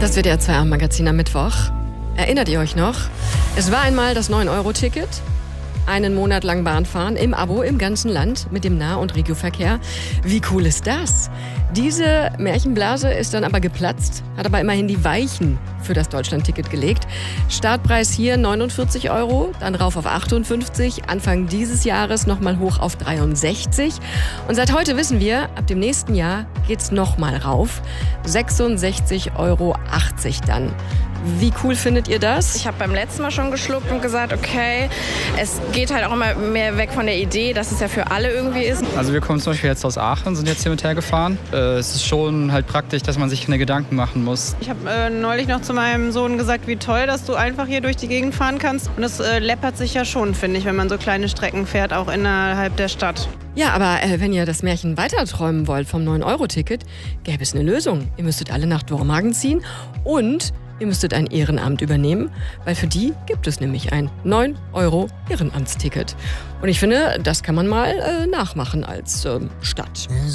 Das WDR 2 am Magazin am Mittwoch. Erinnert ihr euch noch? Es war einmal das 9-Euro-Ticket. Einen Monat lang Bahn fahren im Abo im ganzen Land mit dem Nah- und Regioverkehr. Wie cool ist das? Diese Märchenblase ist dann aber geplatzt, hat aber immerhin die Weichen für das Deutschland-Ticket gelegt. Startpreis hier 49 Euro, dann rauf auf 58, Anfang dieses Jahres nochmal hoch auf 63. Und seit heute wissen wir, ab dem nächsten Jahr geht's nochmal rauf. 66,80 Euro dann. Wie cool findet ihr das? Ich habe beim letzten Mal schon geschluckt und gesagt, okay, es geht halt auch immer mehr weg von der Idee, dass es ja für alle irgendwie ist. Also wir kommen zum Beispiel jetzt aus Aachen, sind jetzt hier mit hergefahren. Es ist schon halt praktisch, dass man sich keine Gedanken machen muss. Ich habe neulich noch zu meinem Sohn gesagt, wie toll, dass du einfach hier durch die Gegend fahren kannst. Und es läppert sich ja schon, finde ich, wenn man so kleine Strecken fährt, auch innerhalb der Stadt. Ja, aber wenn ihr das Märchen weiterträumen wollt vom 9-Euro-Ticket, gäbe es eine Lösung. Ihr müsstet alle nach Dormagen ziehen und ihr müsstet ein Ehrenamt übernehmen, weil für die gibt es nämlich ein 9-Euro-Ehrenamtsticket. Und ich finde, das kann man mal nachmachen als Stadt.